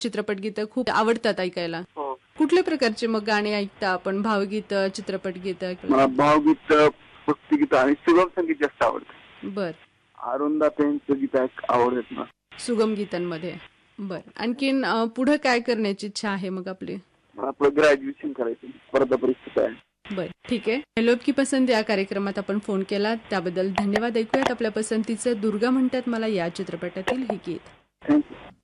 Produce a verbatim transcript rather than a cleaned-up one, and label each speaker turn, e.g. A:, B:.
A: चित्रपट गीतं खूप आवडतात ऐकायला.
B: हो.
A: कुठल्या प्रकारचे मग गाणी ऐकता आपण? भावगीत, चित्रपट गीत?
B: मला भावगीत, भक्तिगीत आणि सुगम संगीत जास्त आवडतं.
A: बर.
B: अरुंदाताईंचं गीत आवडत ना.
A: सुगम गीतांमध्ये. बर. आणखीन पुढे काय करण्याची इच्छा आहे मग आपली?
B: आपलं ग्रॅज्युएशन करायचं, स्पर्धा परीक्षा आहे.
A: बर, ठीक आहे. हेलो की पसंत या कार्यक्रमात आपण फोन केला त्याबद्दल धन्यवाद. ऐकूयात आपल्या पसंतीचं दुर्गा म्हणतात मला या चित्रपटातील हे गीत.
B: थँक्यू.